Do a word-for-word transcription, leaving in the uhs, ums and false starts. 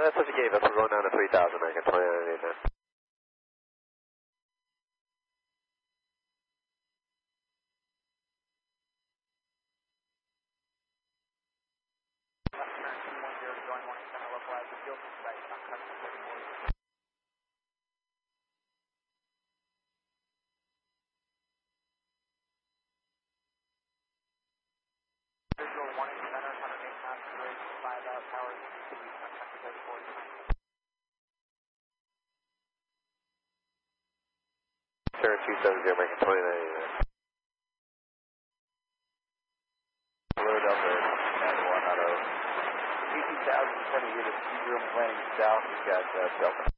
that's what you gave us. We're going down to three thousand, American twenty-nine eighty-nine. Sir, two seven zero, American twenty-nine eighty-nine. Hello, Delta nine one out of two thousand seventy units, zero landing south. We've got uh, Delta